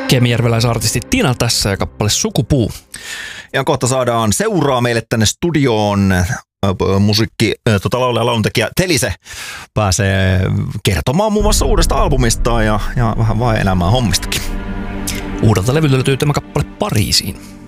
Kemijärveläisartisti Tina tässä ja kappale Sukupuu. Ja kohta saadaan seuraa meille tänne studioon. Lauluntekijä Telise pääsee kertomaan muun muassa uudesta albumistaan ja vähän vaan elämää hommistakin. Uudelta levyltä löytyy tämä kappale Pariisiin.